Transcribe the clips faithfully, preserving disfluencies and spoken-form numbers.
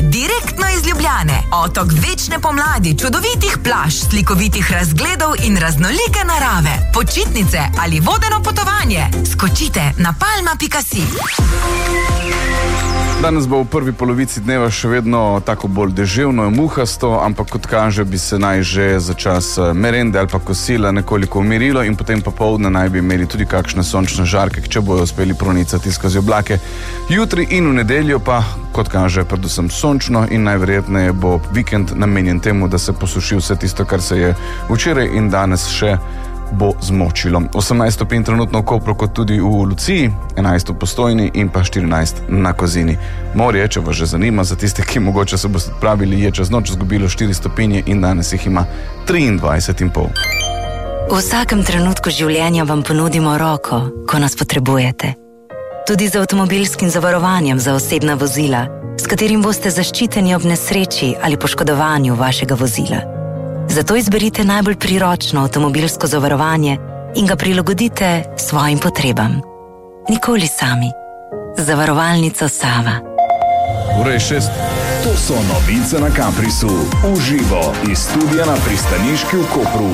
direktno iz Ljubljane. Otok večne pomladi, čudovitih plaž, slikovitih razgledov in raznolike narave. Počitnice ali vodeno potovanje. Skočite na palma pika si. Danes bo v prvi polovici dneva še vedno tako bolj deževno in muhasto, ampak kot kaže bi se naj že za čas merende ali pa kosila nekoliko umirilo in potem popoldne naj bi imeli tudi kakšne sončne žarke, če bojo uspeli pronicati skozi oblake. Jutri in v nedeljo pa, kot kaže, predvsem sončno in najverjetneje bo vikend namenjen temu, da se posuši vse tisto, kar se je včeraj in danes še bo zmočilo. osemnajst stopinj trenutno v Kopru, kot tudi v Luciji, enajst v Postojni in pa štirinajst na Kozini. Morje, če vas že zanima, za tiste, ki mogoče se boste odpravili, je čez noč zgubilo štiri stopinje in danes jih ima triindvajset in pol. V vsakem trenutku življenja vam ponudimo roko, ko nas potrebujete. Tudi z avtomobilskim zavarovanjem za osebna vozila, s katerim boste zaščiteni ob nesreči ali poškodovanju vašega vozila. Zato izberite najbolj priročno avtomobilsko zavarovanje in ga prilagodite svojim potrebam. Nikoli sami. Zavarovalnica Sava. Ura je šest. To so novice na Caprisu. Uživo iz studia na Pristaniški v Kopru.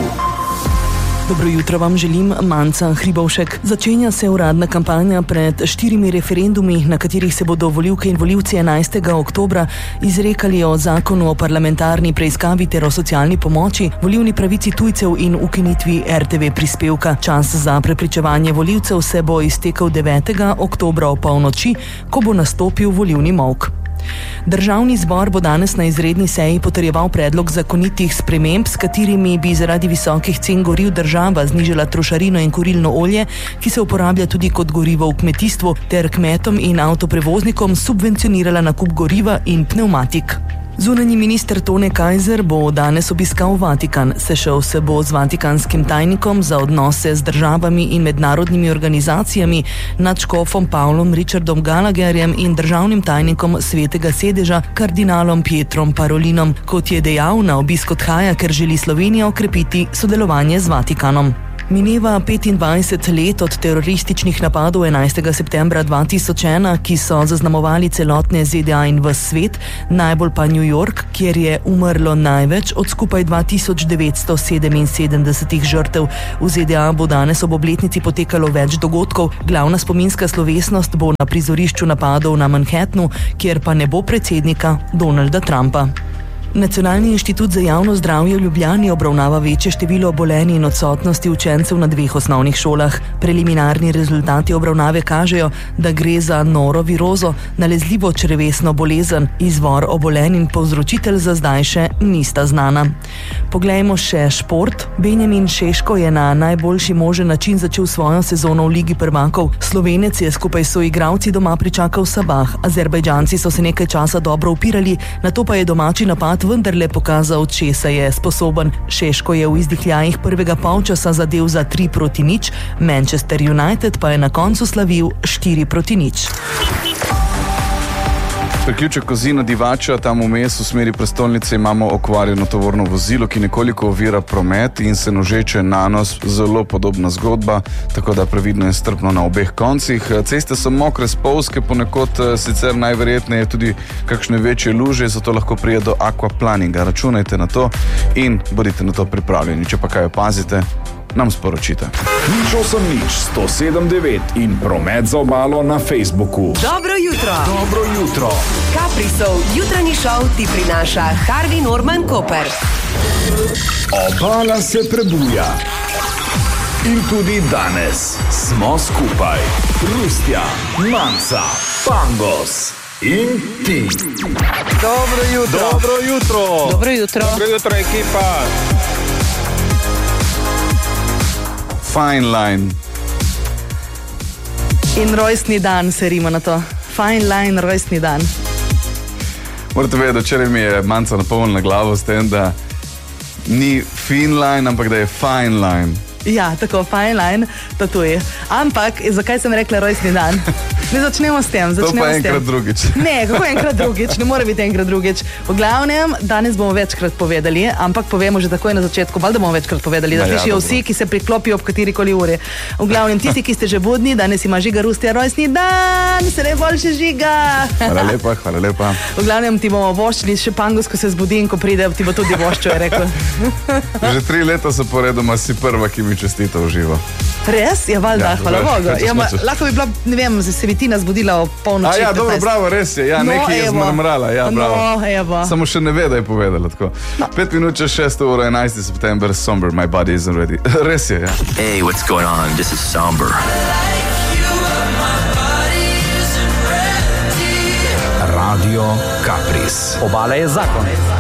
Dobro jutro vam želim, Manca Hribovšek. Začenja se uradna kampanja pred štirimi referendumi, na katerih se bodo volivke in volivci enajstega oktobra izrekali o zakonu o parlamentarni preiskavi ter o socialni pomoči, volilni pravici tujcev in ukinitvi er te ve prispevka. Čas za prepričevanje volivcev se bo iztekel devetega oktobra ob polnoči, ko bo nastopil volilni molk. Državni zbor bo danes na izredni seji potrjeval predlog zakonitih sprememb, s katerimi bi zaradi visokih cen goriv država znižala trošarino in kurilno olje, ki se uporablja tudi kot gorivo v kmetijstvu, ter kmetom in avtoprevoznikom subvencionirala nakup goriva in pnevmatik. Zunanji minister Tone Kajzer bo danes obiskal Vatikan. Sešel se bo z vatikanskim tajnikom za odnose z državami in mednarodnimi organizacijami, nadškofom Pavlom Richardom Gallagherjem in državnim tajnikom Svetega sedeža kardinalom Pietrom Parolinom. Kot je dejal, na obisk odhaja, ker želi Slovenija okrepiti sodelovanje z Vatikanom. Mineva petindvajset let od terorističnih napadov enajstega septembra dva tisoč ena, ki so zaznamovali celotne ze de a in ves svet, najbolj pa New York, kjer je umrlo največ od skupaj dva tisoč devetsto sedeminsedemdesetih žrtev. V ze de a bo danes ob obletnici potekalo več dogodkov. Glavna spominska slovesnost bo na prizorišču napadov na Manhattnu, kjer pa ne bo predsednika Donalda Trumpa. Nacionalni inštitut za javno zdravje v Ljubljani obravnava večje število obolenj in odsotnosti učencev na dveh osnovnih šolah. Preliminarni rezultati obravnave kažejo, da gre za norovirozo, nalezljivo črevesno bolezen. Izvor obolenj in povzročitelj za zdaj še nista znana. Poglejmo še šport. Benjamin Šeško je na najboljši možen način začel svojo sezono v Ligi prvakov. Slovenec je skupaj s soigralci doma pričakal Sabah. Azerbajdžanci so se nekaj časa dobro upirali, nato pa je domači napad vendarle pokazal, česa je sposoben. Šeško je v izdihljajih prvega polčasa zadel za tri proti nič, Manchester United pa je na koncu slavil štiri proti nič. Priključek Kozina-Divača, tam vmes v smeri prestolnice imamo okvarjeno tovorno vozilo, ki nekoliko ovira promet in se nožeče na nos. Zelo podobna zgodba, tako da previdno in strpno na obeh koncih. Ceste so mokre, spolzke, ponekod sicer najverjetneje tudi kakšne večje luže, zato lahko prije do aquaplaninga. Računajte na to in bodite na to pripravljeni. Če pa kaj opazite, nam sporočite. Nič osem nič, sto sedem devet in promet za obalo na Facebooku. Dobro jutro. Dobro jutro. Caprisov jutranji šov ti prinaša Harvey Norman Koper. Obala se prebuja. In tudi danes smo skupaj. Rustja, Manca, Pangos in ti. Dobro jutro. Dobro jutro. Dobro jutro. Dobro jutro, ekipa. Fine line. In rojstni dan se rima na to. Fine line, rojstni dan. Morate vedeti, včeraj mi je Manca napolnila glavo s tem, da ni fin line, ampak da je fine line. Ja, tako, fine line, to je. Ampak, zakaj sem rekla rojstni dan? Ne začnemo s tem. To pa s enkrat tem. drugič. Ne, kako enkrat drugič, ne more biti enkrat drugič. V glavnem, danes bomo večkrat povedali, ampak povemo že takoj na začetku, valjda bomo večkrat povedali, da Ma ja, slišijo dobro. vsi, ki se priklopijo ob katerikoli uri. V glavnem, tisti, ki ste že budni, danes ima Žiga Rustja rojstni dan, se najboljše Žiga. Hvala lepa, hvala lepa. V glavnem ti bomo voščili še pangos, ko se zbudi in ko pride, ti bo tudi voščil, je rekel. Že tri leta zaporedoma si prva, ki mi čestita v živo. Res? Ja, valjda, Ja, hvala veš, Bogu. hočeš, Ja, ma, hočeš. lahko bi bila, ne vem, se bi Tina zbudila ob A polnoči. ja, dobro, petnajst. bravo, res je. Ja, No, nekaj je evo. zmrmrala. Ja, bravo. No, evo. Samo še ne ve, da je povedala tako. Pet minut čez šesto uro, enajsti september, somber, my body isn't ready. Res je, ja. Hey, what's going on? This is Somber. Radio Kapris. Obala je zakon.